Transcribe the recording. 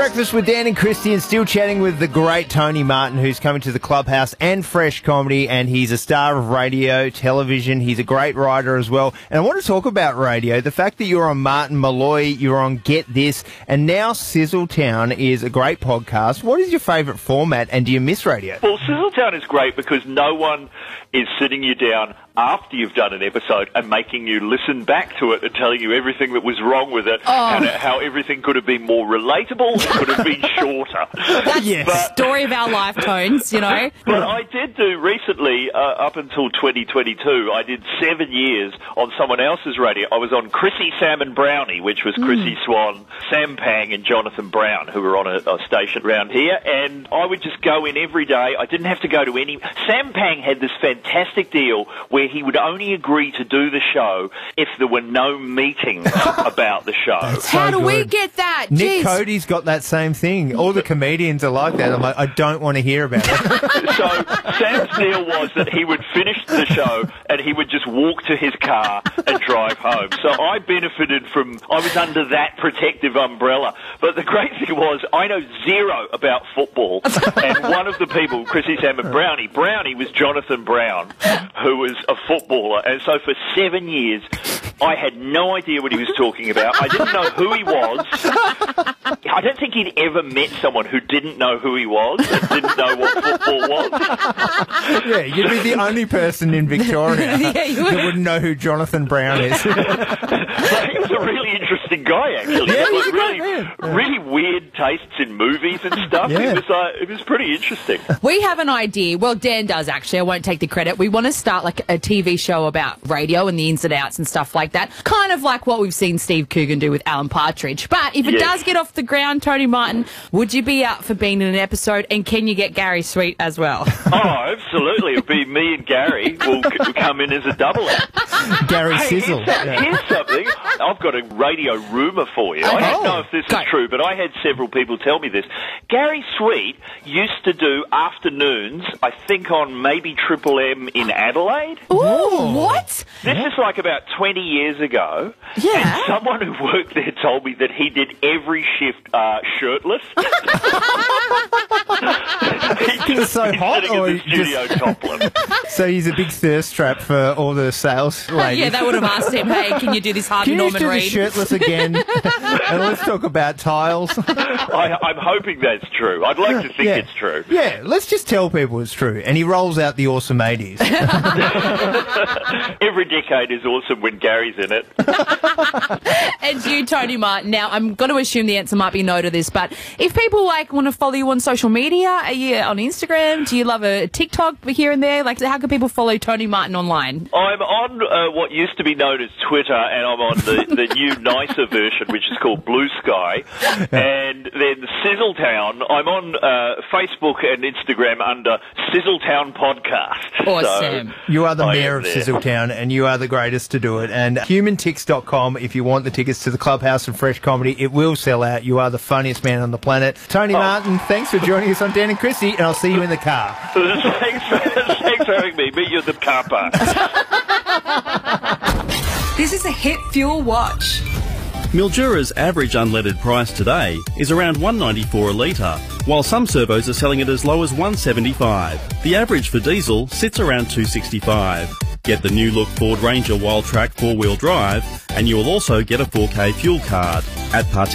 Breakfast with Dan and Christy, and still chatting with the great Tony Martin, who's coming to the Clubhouse and Fresh Comedy, and he's a star of radio, television. He's a great writer as well. And I want to talk about radio. The fact that you're on Martin Malloy, you're on Get This, and now Sizzletown is a great podcast. What is your favourite format, and do you miss radio? Well, Sizzletown is great because no one is sitting you down after you've done an episode and making you listen back to it and telling you everything that was wrong with it and how everything could have been more relatable, it could have been shorter. That's story of our life, Tones, you know. But I did do recently, up until 2022, I did 7 years on someone else's radio. I was on Chrissy, Sam and Brownie, which was Chrissy Swan, Sam Pang and Jonathan Brown, who were on a station around here, and I would just go in every day. I didn't have to go to any... Sam Pang had this fantastic deal where he would only agree to do the show if there were no meetings about the show. How do we get that? Nick Jeez. Cody's got that same thing. All the comedians are like that. I'm like, I don't want to hear about it. So Sam's deal was that he would finish the show and he would just walk to his car and drive home. So I benefited from... I was under that protective umbrella. But the great thing was I know zero about football. And one of the people, Chrissy, Sam and Brownie was Jonathan Brown, who was a footballer. And so for 7 years, I had no idea what he was talking about. I didn't know who he was. I don't think he'd ever met someone who didn't know who he was and didn't know what football was. Yeah, you'd be the only person in Victoria that wouldn't know who Jonathan Brown is. But he was a really interesting guy, actually. Yeah, He he's had a great man. really weird tastes in movies and stuff. Yeah. It was pretty interesting. We have an idea. Well, Dan does, actually. I won't take the credit. We want to start like a TV show about radio and the ins and outs and stuff like that. Kind of like what we've seen Steve Coogan do with Alan Partridge. But if it does get off the ground, Tony Martin, would you be up for being in an episode? And can you get Gary Sweet as well? Oh, absolutely. It'll be me and Gary will come in as a double act. Gary Sizzle. Here's something. I've got a radio rumour for you. I don't know if this is true, but I had several people tell me this. Gary Sweet used to do afternoons, I think on maybe Triple M in Adelaide. Ooh, what? This is like about 20 years ago. Yeah. And someone who worked there told me that he did every shift shirtless. He was so hot, sitting or in the studio topless. So he's a big thirst trap for all the sales ladies. Yeah, they would have asked him, hey, can you do this Harvey Can you Norman do the Reed? shirtless again? And let's talk about tiles. I'm hoping that's true. I'd like to think it's true. Yeah, let's just tell people it's true. And he rolls out the awesome 80s. Every decade is awesome when Gary's in it. And you, Tony Martin. Now, I'm going to assume the answer might be no to this, but if people want to follow you on social media, are you on Instagram? Do you love a TikTok here and there? Like, how can people follow Tony Martin online? I'm on what used to be known as Twitter, and I'm on the new nicer version, which is called Blue Sky. And then Sizzletown, I'm on Facebook and Instagram under Sizzletown Podcast. Awesome. So You are the I mayor am of there. Sizzletown, and you are the greatest to do it. And humantix.com, if you want the tickets to the Clubhouse and Fresh Comedy, it will sell out. You are the funniest man on the planet. Tony Martin, thanks for joining us on Dan and Chrissy, and I'll see you in the car. Thanks for having me. Meet you at the car park. This is a Hit Fuel Watch. Mildura's average unleaded price today is around $1.94 a litre, while some servos are selling it as low as $1.75. The average for diesel sits around $2.65. Get the new look Ford Ranger Wildtrak 4-wheel drive, and you will also get a 4K fuel card at